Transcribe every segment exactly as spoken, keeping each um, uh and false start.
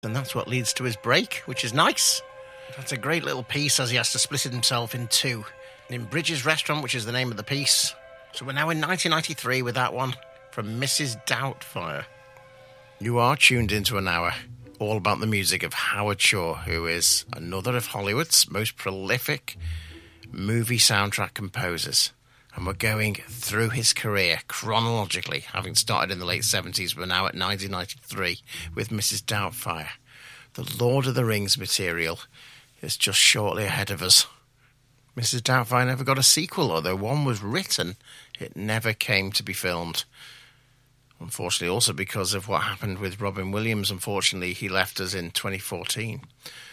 And that's what leads to his break, which is nice. That's a great little piece as he has to split it himself in two. In Bridges Restaurant, which is the name of the piece. So we're now in nineteen ninety-three with that one from Missus Doubtfire. You are tuned into an hour all about the music of Howard Shore, who is another of Hollywood's most prolific movie soundtrack composers. And we're going through his career chronologically, having started in the late seventies. We're now at nineteen ninety-three with Missus Doubtfire. The Lord of the Rings material is just shortly ahead of us. Missus Doubtfire never got a sequel, although one was written. It never came to be filmed. Unfortunately, also because of what happened with Robin Williams. Unfortunately, he left us in twenty fourteen.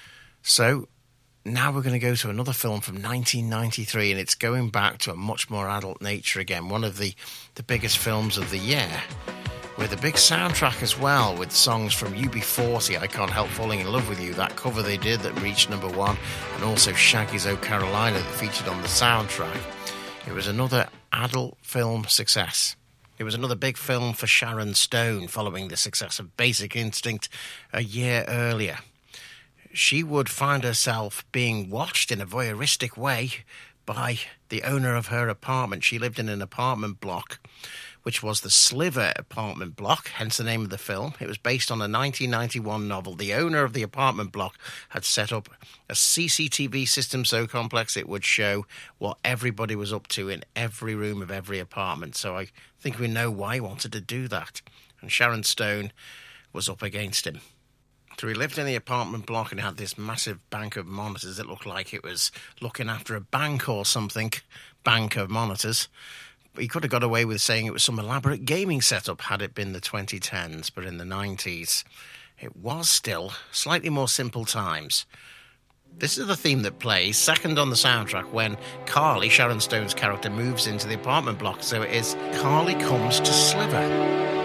So now we're going to go to another film from nineteen ninety-three, and it's going back to a much more adult nature again. One of the, the biggest films of the year, with a big soundtrack as well, with songs from U B forty, I Can't Help Falling in Love with You, that cover they did that reached number one, and also Shaggy's Oh Carolina that featured on the soundtrack. It was another adult film success. It was another big film for Sharon Stone following the success of Basic Instinct a year earlier. She would find herself being watched in a voyeuristic way by the owner of her apartment. She lived in an apartment block, which was the Sliver apartment block, hence the name of the film. It was based on a nineteen ninety-one novel. The owner of the apartment block had set up a C C T V system so complex it would show what everybody was up to in every room of every apartment. So I think we know why he wanted to do that. And Sharon Stone was up against him. So he lived in the apartment block and had this massive bank of monitors. It looked like it was looking after a bank or something, bank of monitors. He could have got away with saying it was some elaborate gaming setup had it been the twenty tens, but in the nineties, it was still slightly more simple times. This is the theme that plays second on the soundtrack when Carly, Sharon Stone's character, moves into the apartment block. So it is Carly Comes to Sliver.